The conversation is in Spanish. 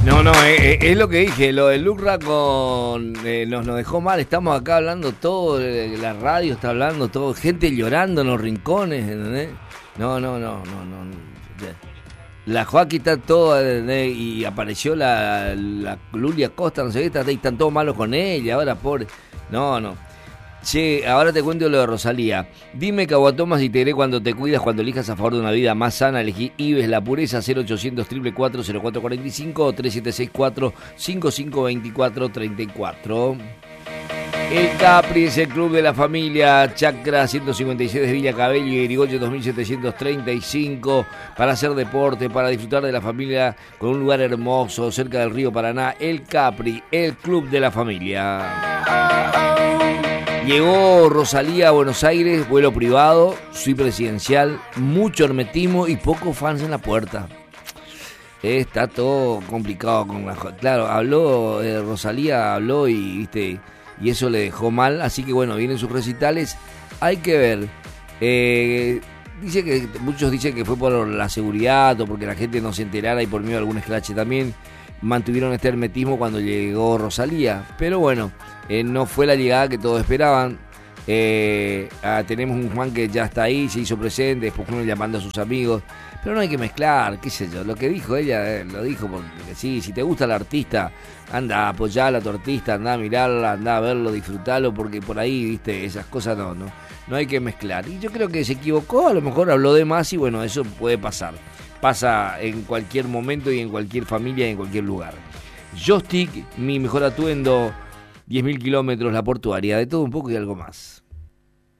No, es lo que dije, lo de Lucra nos dejó mal, estamos acá hablando todo, la radio está hablando todo, gente llorando en los rincones, ¿entendés? No. La Joaquín está toda, ¿entendés? Y apareció la Lulia Costa, no sé qué, están todos malos con ella, ahora pobre. No. Che, ahora te cuento lo de Rosalía. Dime, Caguatomas, y te diré cuando te cuidas, cuando elijas a favor de una vida más sana. Elegí Ives La Pureza, 0800 444 0445 o 3764-5524-34. El Capri es el club de la familia Chacra 156 de Villa Cabello y Irigoyen 2735 para hacer deporte, para disfrutar de la familia con un lugar hermoso cerca del río Paraná. El Capri, el club de la familia. Llegó Rosalía a Buenos Aires, vuelo privado, suite presidencial, mucho hermetismo y pocos fans en la puerta. Está todo complicado con la... Claro, habló, Rosalía habló y, viste, y eso le dejó mal, así que bueno, vienen sus recitales, hay que ver. Muchos dicen que fue por la seguridad o porque la gente no se enterara y por miedo a algún escrache también. Mantuvieron este hermetismo cuando llegó Rosalía, pero bueno, no fue la llegada que todos esperaban. Tenemos un Juan que ya está ahí, se hizo presente, después uno llamando a sus amigos, pero no hay que mezclar, qué sé yo, lo que dijo ella, lo dijo porque sí, si te gusta el artista, anda a apoyar a tu artista, anda a mirarla, anda a verlo, disfrutarlo, porque por ahí, viste, esas cosas no hay que mezclar. Y yo creo que se equivocó, a lo mejor habló de más y bueno, eso puede pasar. Pasa en cualquier momento y en cualquier familia y en cualquier lugar. Joystick, mi mejor atuendo, 10.000 kilómetros, la portuaria, de todo un poco y algo más.